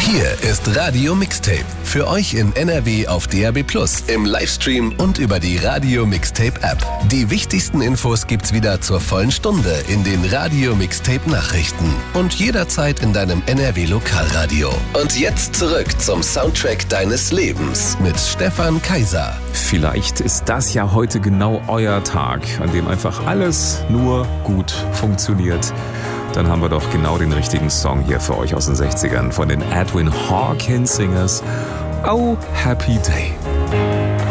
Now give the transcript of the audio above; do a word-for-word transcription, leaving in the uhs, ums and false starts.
Hier ist Radio Mixtape. Für euch in N R W auf D A B plus, im Livestream und über die Radio Mixtape App. Die wichtigsten Infos gibt's wieder zur vollen Stunde in den Radio Mixtape Nachrichten und jederzeit in deinem N R W Lokalradio. Und jetzt zurück zum Soundtrack deines Lebens mit Stefan Kaiser. Vielleicht ist das ja heute genau euer Tag, an dem einfach alles nur gut funktioniert. Dann haben wir doch genau den richtigen Song hier für euch aus den sechzigern von den Edwin Hawkins Singers. Oh, Happy Day.